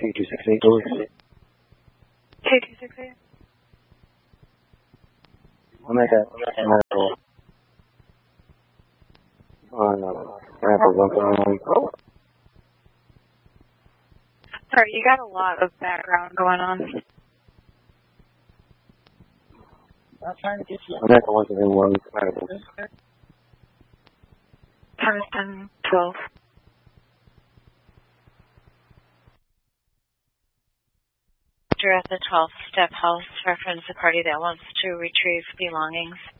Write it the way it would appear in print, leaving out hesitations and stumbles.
2268, please. 2268. I'm at Apple. Sorry, you got a lot of background going on. I'm trying to get you. I'm at the 171 Apple. Tungsten 12. You're at the 12th step house, reference the party that wants to retrieve belongings.